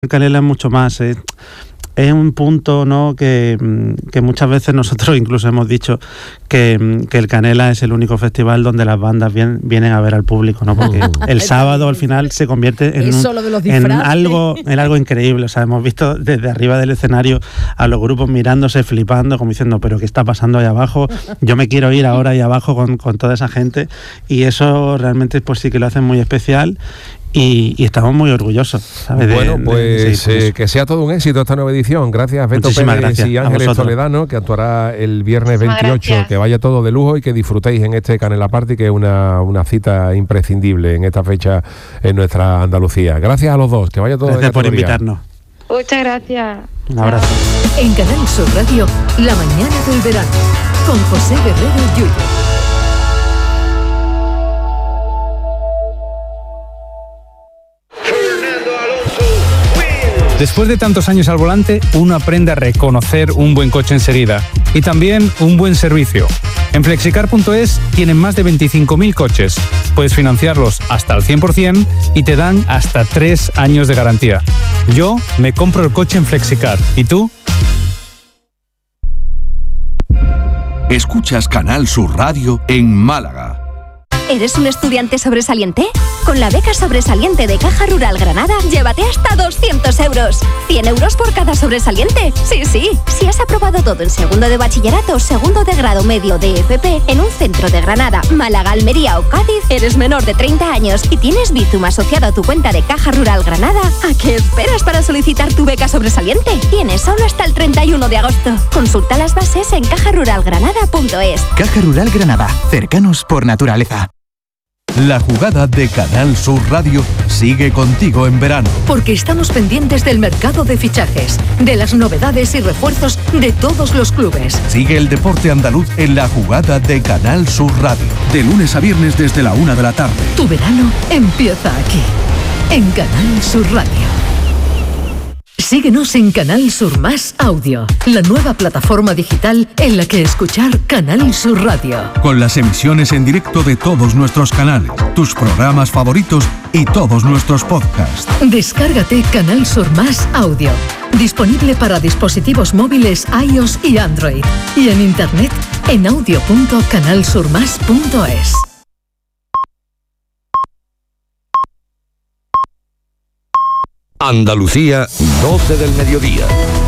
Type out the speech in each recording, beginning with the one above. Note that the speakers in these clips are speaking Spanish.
Canela es mucho más. Es un punto, ¿no?, que muchas veces nosotros incluso hemos dicho que el Canela es el único festival donde las bandas vienen a ver al público, ¿no? Porque el sábado al final se convierte en algo increíble. O sea, hemos visto desde arriba del escenario a los grupos mirándose, flipando, como diciendo, pero ¿qué está pasando ahí abajo? Yo me quiero ir ahora ahí abajo con toda esa gente, y eso realmente pues sí que lo hace muy especial. Y estamos muy orgullosos, ¿sabes? Bueno, pues que sea todo un éxito esta nueva edición. Gracias, Beto Pérez y Ángeles Toledano, que actuará el viernes 28. Que vaya todo de lujo y que disfrutéis en este Canela Party, que es una cita imprescindible en esta fecha en nuestra Andalucía. Gracias a los dos, que vaya todo. Gracias por invitarnos. Muchas gracias. Un abrazo. En Canal Sur Radio, La Mañana del Verano, con José Guerrero Yuyo. Después de tantos años al volante, uno aprende a reconocer un buen coche enseguida y también un buen servicio. En Flexicar.es tienen más de 25.000 coches. Puedes financiarlos hasta el 100% y te dan hasta 3 años de garantía. Yo me compro el coche en Flexicar. ¿Y tú? Escuchas Canal Sur Radio en Málaga. ¿Eres un estudiante sobresaliente? Con la beca sobresaliente de Caja Rural Granada, llévate hasta 200 euros. 100 euros por cada sobresaliente. Sí. Si has aprobado todo en segundo de bachillerato, segundo de grado medio de FP en un centro de Granada, Málaga, Almería o Cádiz, eres menor de 30 años y tienes Bizum asociado a tu cuenta de Caja Rural Granada, ¿a qué esperas para solicitar tu beca sobresaliente? Tienes solo hasta el 31 de agosto. Consulta las bases en cajaruralgranada.es. Caja Rural Granada, cercanos por naturaleza. La jugada de Canal Sur Radio sigue contigo en verano. Porque estamos pendientes del mercado de fichajes, de las novedades y refuerzos de todos los clubes. Sigue el deporte andaluz en la jugada de Canal Sur Radio. De lunes a viernes desde la 1 de la tarde. Tu verano empieza aquí, en Canal Sur Radio. Síguenos en Canal Sur Más Audio, la nueva plataforma digital en la que escuchar Canal Sur Radio. Con las emisiones en directo de todos nuestros canales, tus programas favoritos y todos nuestros podcasts. Descárgate Canal Sur Más Audio, disponible para dispositivos móviles iOS y Android, y en internet en audio.canalsurmas.es. Andalucía, 12 del mediodía.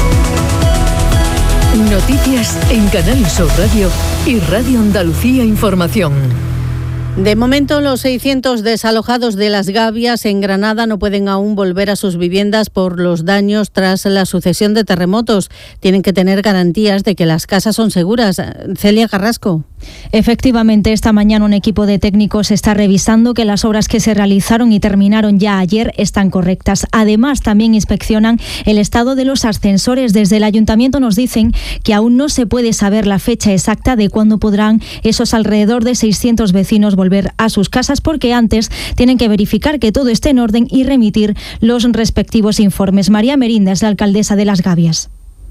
Noticias en Canal Sur Radio y Radio Andalucía Información. De momento, los 600 desalojados de Las Gavias en Granada no pueden aún volver a sus viviendas por los daños tras la sucesión de terremotos. Tienen que tener garantías de que las casas son seguras. Celia Carrasco. Efectivamente, esta mañana un equipo de técnicos está revisando que las obras que se realizaron y terminaron ya ayer están correctas. Además, también inspeccionan el estado de los ascensores. Desde el ayuntamiento nos dicen que aún no se puede saber la fecha exacta de cuándo podrán esos alrededor de 600 vecinos volver a sus casas, porque antes tienen que verificar que todo esté en orden y remitir los respectivos informes. María Merinda es la alcaldesa de Las Gavias.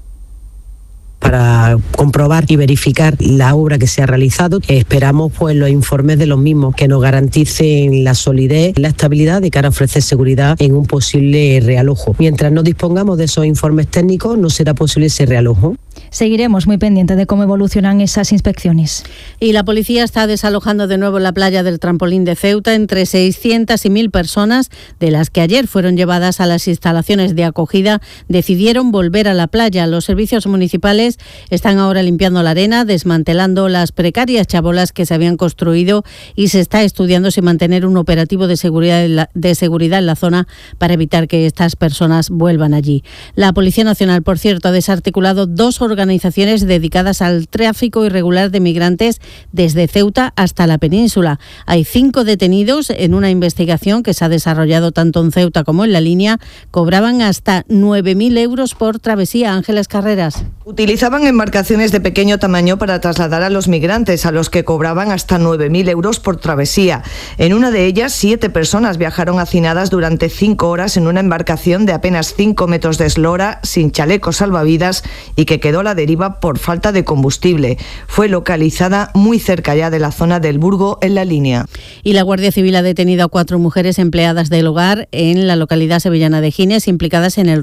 Para comprobar y verificar la obra que se ha realizado, esperamos pues los informes de los mismos que nos garanticen la solidez, la estabilidad de cara a ofrecer seguridad en un posible realojo. Mientras no dispongamos de esos informes técnicos, no será posible ese realojo. Seguiremos muy pendientes de cómo evolucionan esas inspecciones. Y la policía está desalojando de nuevo la playa del Trampolín de Ceuta entre 600 y 1.000 personas, de las que ayer fueron llevadas a las instalaciones de acogida, decidieron volver a la playa. Los servicios municipales están ahora limpiando la arena, desmantelando las precarias chabolas que se habían construido, y se está estudiando si mantener un operativo de seguridad en la zona para evitar que estas personas vuelvan allí. La Policía Nacional, por cierto, ha desarticulado 2 organizaciones dedicadas al tráfico irregular de migrantes desde Ceuta hasta la península. Hay 5 detenidos en una investigación que se ha desarrollado tanto en Ceuta como en La Línea. Cobraban hasta 9.000 euros por travesía. Ángeles Carreras. Utilizaban embarcaciones de pequeño tamaño para trasladar a los migrantes, a los que cobraban hasta 9.000 euros por travesía. En una de ellas, 7 personas viajaron hacinadas durante 5 horas en una embarcación de apenas 5 metros de eslora, sin chalecos salvavidas, y que quedó a la la deriva por falta de combustible. Fue localizada muy cerca ya de la zona del Burgo, en La Línea. Y la Guardia Civil ha detenido a 4 mujeres empleadas del hogar en la localidad sevillana de Gines, implicadas en el